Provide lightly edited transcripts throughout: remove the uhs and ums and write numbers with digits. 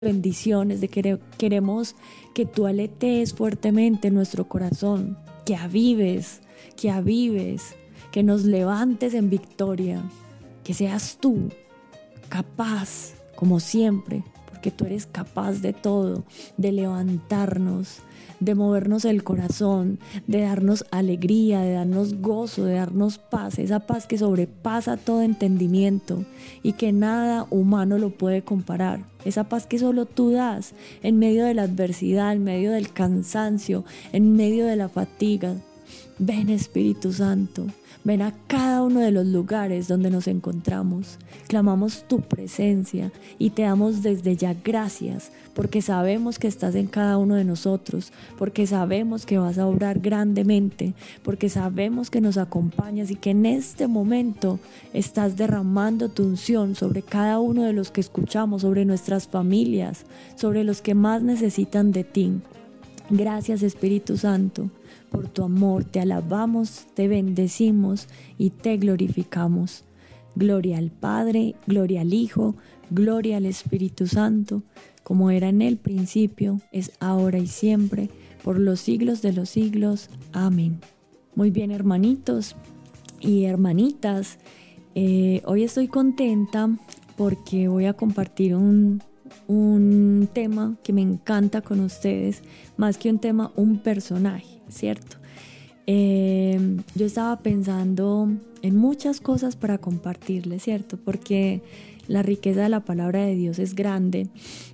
bendiciones, queremos que tú aletees fuertemente nuestro corazón, que avives, que nos levantes en victoria, que seas tú capaz, como siempre, porque tú eres capaz de todo, de levantarnos, de movernos el corazón, de darnos alegría, de darnos gozo, de darnos paz, esa paz que sobrepasa todo entendimiento y que nada humano lo puede comparar, esa paz que solo tú das en medio de la adversidad, en medio del cansancio, en medio de la fatiga. Ven, Espíritu Santo, ven a cada uno de los lugares donde nos encontramos. Clamamos tu presencia y te damos desde ya gracias porque sabemos que estás en cada uno de nosotros, porque sabemos que vas a obrar grandemente, porque sabemos que nos acompañas y que en este momento estás derramando tu unción sobre cada uno de los que escuchamos, sobre nuestras familias, sobre los que más necesitan de ti. Gracias, Espíritu Santo, por tu amor. Te alabamos, te bendecimos y te glorificamos. Gloria al Padre, gloria al Hijo, gloria al Espíritu Santo, como era en el principio, es ahora y siempre, por los siglos de los siglos. Amén. Muy bien, hermanitos y hermanitas, hoy estoy contenta porque voy a compartir un tema que me encanta con ustedes, más que un tema, un personaje, ¿cierto? Yo estaba pensando en muchas cosas para compartirles, ¿cierto? Porque la riqueza de la palabra de Dios es grande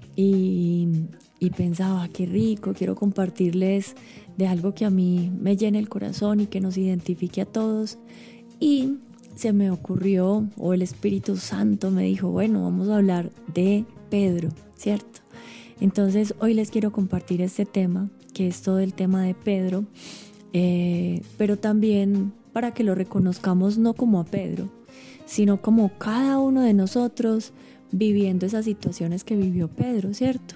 y pensaba, qué rico, quiero compartirles de algo que a mí me llene el corazón y que nos identifique a todos. Y se me ocurrió, o el Espíritu Santo me dijo, bueno, vamos a hablar de Pedro, ¿cierto? Entonces hoy les quiero compartir este tema, que es todo el tema de Pedro, pero también para que lo reconozcamos no como a Pedro, sino como cada uno de nosotros viviendo esas situaciones que vivió Pedro, ¿cierto?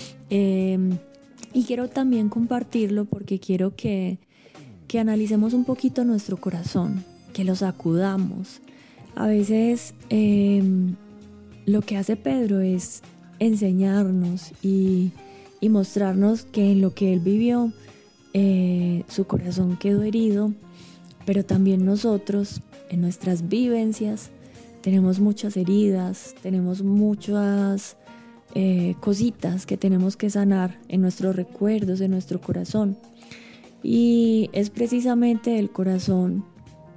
Y quiero también compartirlo porque quiero que analicemos un poquito nuestro corazón, que lo sacudamos. A veces lo que hace Pedro es enseñarnos y mostrarnos que en lo que él vivió, su corazón quedó herido, pero también nosotros, en nuestras vivencias, tenemos muchas heridas, tenemos muchas cositas que tenemos que sanar en nuestros recuerdos, en nuestro corazón. Y es precisamente el corazón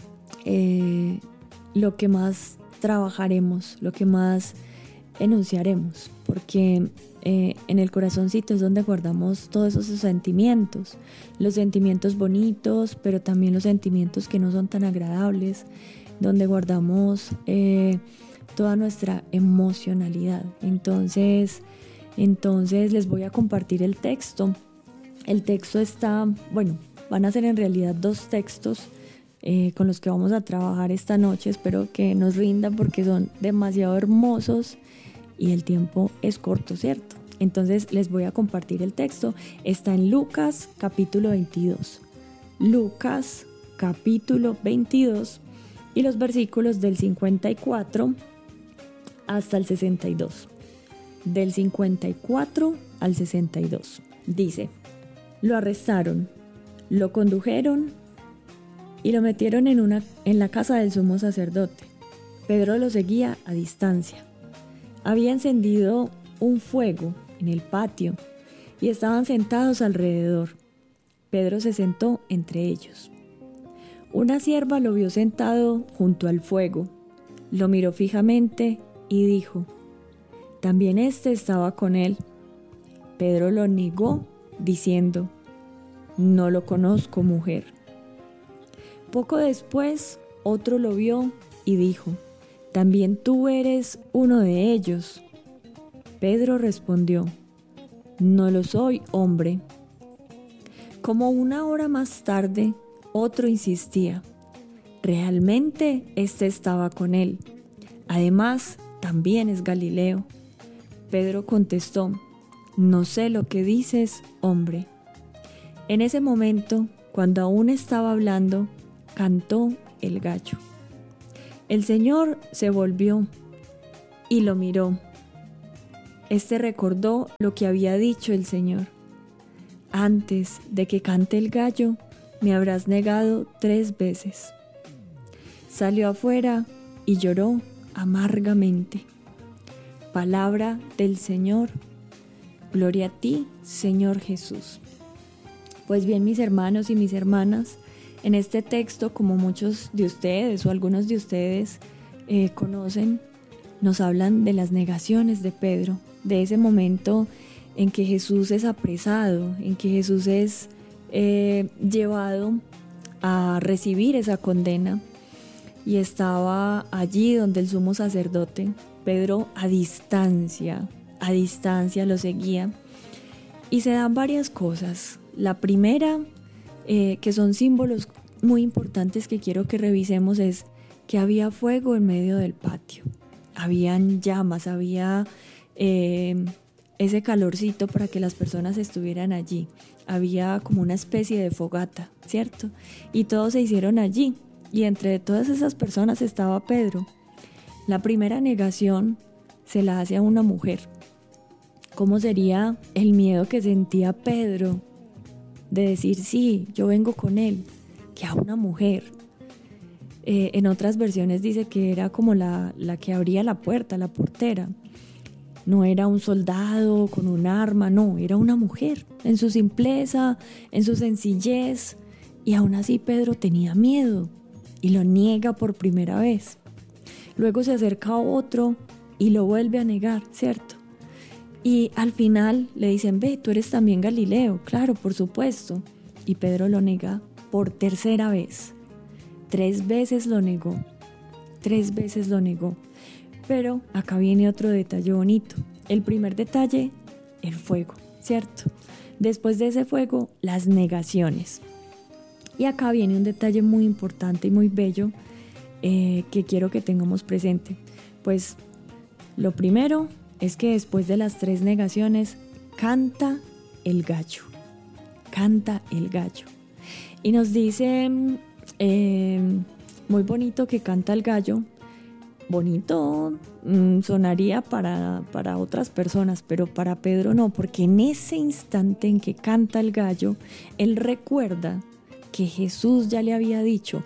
lo que más trabajaremos, lo que más enunciaremos, porque en el corazoncito es donde guardamos todos esos sentimientos, los sentimientos bonitos, pero también los sentimientos que no son tan agradables, donde guardamos toda nuestra emocionalidad. Entonces les voy a compartir el texto. El texto está, bueno, van a ser en realidad dos textos con los que vamos a trabajar esta noche. Espero que nos rindan porque son demasiado hermosos y el tiempo es corto, ¿cierto? Entonces les voy a compartir el texto. Está en Lucas capítulo 22. Lucas capítulo 22 y los versículos del 54 hasta el 62. Del 54 al 62. Dice: lo arrestaron, lo condujeron y lo metieron en la casa del sumo sacerdote. Pedro lo seguía a distancia. Había encendido un fuego en el patio y estaban sentados alrededor. Pedro se sentó entre ellos. Una sierva lo vio sentado junto al fuego, lo miró fijamente y dijo: también éste estaba con él. Pedro lo negó diciendo: no lo conozco, mujer. Poco después, otro lo vio y dijo: también tú eres uno de ellos. Pedro respondió: no lo soy, hombre. Como una hora más tarde, otro insistía: realmente éste estaba con él. Además, también es Galileo. Pedro contestó: no sé lo que dices, hombre. En ese momento, cuando aún estaba hablando, cantó el gallo. El Señor se volvió y lo miró. Este recordó lo que había dicho el Señor: antes de que cante el gallo, me habrás negado 3 veces. Salió afuera y lloró amargamente. Palabra del Señor. Gloria a ti, Señor Jesús. Pues bien, mis hermanos y mis hermanas, en este texto, como muchos de ustedes o algunos de ustedes conocen, nos hablan de las negaciones de Pedro, de ese momento en que Jesús es apresado, en que Jesús es llevado a recibir esa condena, y estaba allí donde el sumo sacerdote. Pedro a distancia lo seguía, y se dan varias cosas. La primera, que son símbolos muy importantes que quiero que revisemos, es que había fuego en medio del patio, habían llamas, había ese calorcito para que las personas estuvieran allí, había como una especie de fogata, ¿cierto? Y todos se hicieron allí, y entre todas esas personas estaba Pedro. La primera negación se la hace a una mujer. ¿Cómo sería el miedo que sentía Pedro de decir, sí, yo vengo con él, que a una mujer? En otras versiones dice que era como la que abría la puerta, la portera. No era un soldado con un arma, no, era una mujer, en su simpleza, en su sencillez. Y aún así Pedro tenía miedo y lo niega por primera vez. Luego se acerca a otro y lo vuelve a negar, ¿cierto? Y al final le dicen, ve, tú eres también Galileo. Claro, por supuesto. Y Pedro lo nega por tercera vez. 3 veces lo negó. 3 veces lo negó. Pero acá viene otro detalle bonito. El primer detalle, el fuego, ¿cierto? Después de ese fuego, las negaciones. Y acá viene un detalle muy importante y muy bello que quiero que tengamos presente. Pues lo primero es que después de las 3 negaciones, canta el gallo. Canta el gallo. Y nos dice, muy bonito que canta el gallo. Bonito sonaría para otras personas, pero para Pedro no, porque en ese instante en que canta el gallo, él recuerda que Jesús ya le había dicho,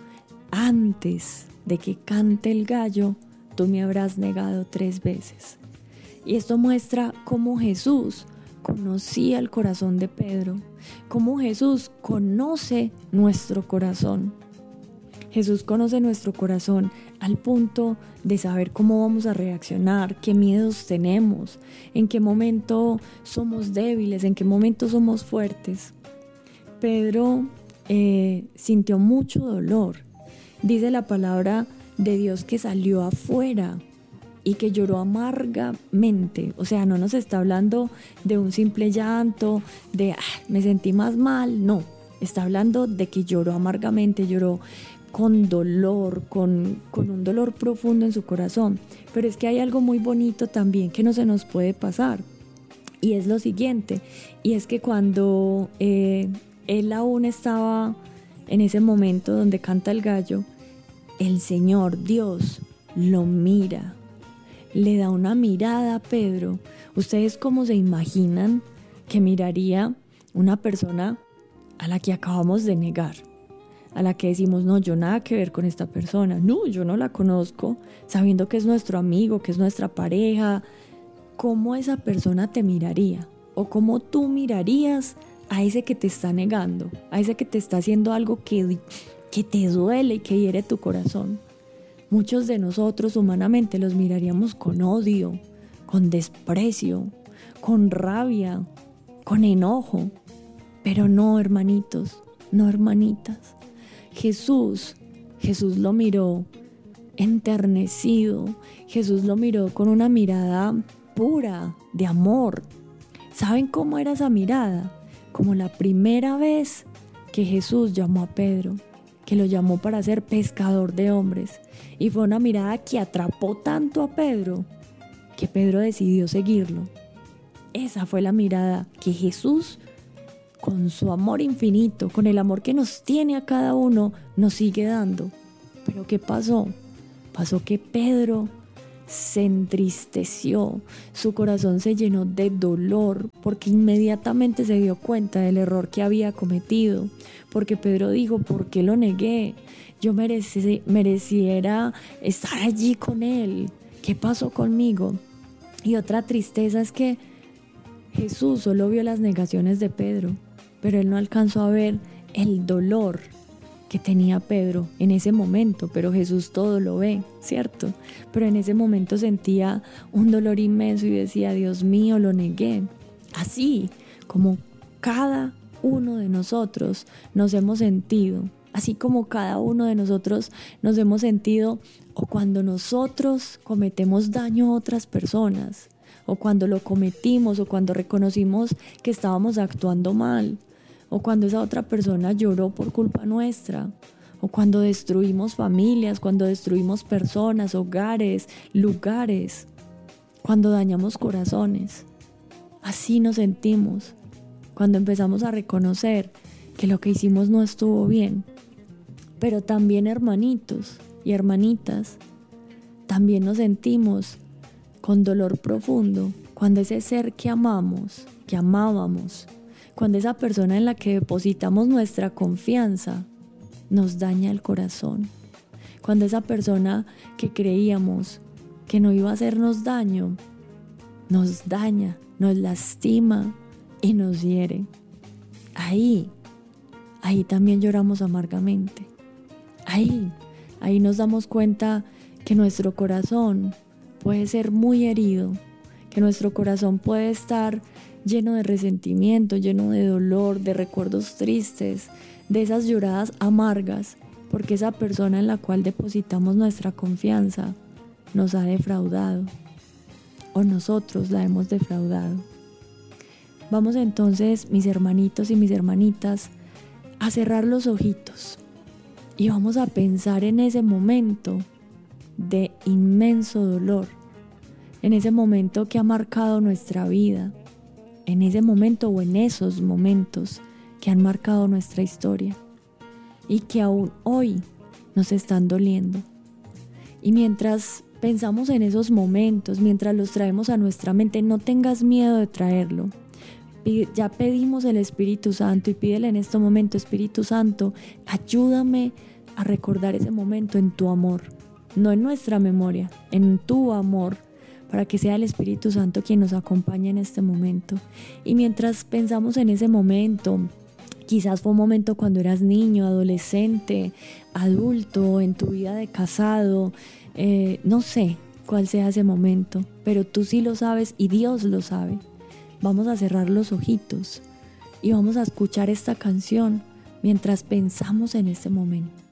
antes de que cante el gallo, tú me habrás negado 3 veces. Y esto muestra cómo Jesús conocía el corazón de Pedro, cómo Jesús conoce nuestro corazón. Jesús conoce nuestro corazón al punto de saber cómo vamos a reaccionar, qué miedos tenemos, en qué momento somos débiles, en qué momento somos fuertes. Pedro sintió mucho dolor. Dice la palabra de Dios que salió afuera y que lloró amargamente. O sea, no nos está hablando de un simple llanto, de me sentí más mal. No, está hablando de que lloró amargamente, lloró con dolor, con un dolor profundo en su corazón. Pero es que hay algo muy bonito también que no se nos puede pasar, y es lo siguiente, y es que cuando él aún estaba en ese momento donde canta el gallo, el Señor Dios lo mira, le da una mirada a Pedro. ¿Ustedes cómo se imaginan que miraría una persona a la que acabamos de negar? A la que decimos, no, yo nada que ver con esta persona, no, yo no la conozco, sabiendo que es nuestro amigo, que es nuestra pareja. ¿Cómo esa persona te miraría? ¿O cómo tú mirarías a ese que te está negando, a ese que te está haciendo algo que te duele y que hiere tu corazón? Muchos de nosotros humanamente los miraríamos con odio, con desprecio, con rabia, con enojo. Pero no, hermanitos, no, hermanitas. Jesús lo miró enternecido. Jesús lo miró con una mirada pura de amor. ¿Saben cómo era esa mirada? Como la primera vez que Jesús llamó a Pedro, que lo llamó para ser pescador de hombres. Y fue una mirada que atrapó tanto a Pedro que Pedro decidió seguirlo. Esa fue la mirada que Jesús, con su amor infinito, con el amor que nos tiene a cada uno, nos sigue dando. Pero ¿qué pasó? Pasó que Pedro se entristeció, su corazón se llenó de dolor porque inmediatamente se dio cuenta del error que había cometido, porque Pedro dijo, ¿por qué lo negué? Yo mereciera estar allí con él. ¿Qué pasó conmigo? Y otra tristeza es que Jesús solo vio las negaciones de Pedro, pero él no alcanzó a ver el dolor que tenía Pedro en ese momento, pero Jesús todo lo ve, ¿cierto? Pero en ese momento sentía un dolor inmenso y decía, Dios mío, lo negué. Así como cada uno de nosotros nos hemos sentido, así como cada uno de nosotros nos hemos sentido, o cuando nosotros cometemos daño a otras personas, o cuando lo cometimos, o cuando reconocimos que estábamos actuando mal, o cuando esa otra persona lloró por culpa nuestra, o cuando destruimos familias, cuando destruimos personas, hogares, lugares, cuando dañamos corazones. Así nos sentimos cuando empezamos a reconocer que lo que hicimos no estuvo bien. Pero también, hermanitos y hermanitas, también nos sentimos con dolor profundo cuando ese ser que amamos, que amábamos, cuando esa persona en la que depositamos nuestra confianza nos daña el corazón, cuando esa persona que creíamos que no iba a hacernos daño, nos daña, nos lastima y nos hiere. Ahí también lloramos amargamente. Ahí nos damos cuenta que nuestro corazón puede ser muy herido, que nuestro corazón puede estar lleno de resentimiento, lleno de dolor, de recuerdos tristes, de esas lloradas amargas, porque esa persona en la cual depositamos nuestra confianza nos ha defraudado, o nosotros la hemos defraudado. Vamos entonces, mis hermanitos y mis hermanitas, a cerrar los ojitos y vamos a pensar en ese momento de inmenso dolor, en ese momento que ha marcado nuestra vida, en ese momento o en esos momentos que han marcado nuestra historia y que aún hoy nos están doliendo. Y mientras pensamos en esos momentos, mientras los traemos a nuestra mente, no tengas miedo de traerlo. Ya pedimos el Espíritu Santo y pídele en este momento, Espíritu Santo, ayúdame a recordar ese momento en tu amor, no en nuestra memoria, en tu amor, para que sea el Espíritu Santo quien nos acompañe en este momento. Y mientras pensamos en ese momento, quizás fue un momento cuando eras niño, adolescente, adulto, en tu vida de casado, no sé cuál sea ese momento, pero tú sí lo sabes y Dios lo sabe. Vamos a cerrar los ojitos y vamos a escuchar esta canción mientras pensamos en este momento.